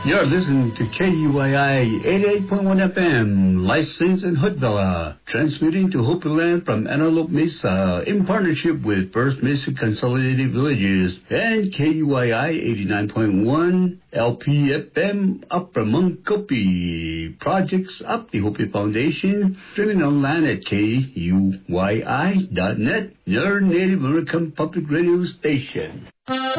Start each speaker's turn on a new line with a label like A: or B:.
A: You're listening to KUII 88.1 FM, licensed in Hoodvilla, transmitting to Hopi Land from Antelope Mesa in partnership with First Mesa Consolidated Villages and KUII 89.1 LPFM Upper Munkopi. Projects up the Hopi Foundation, streaming online at KUII.net, your Native American public radio station.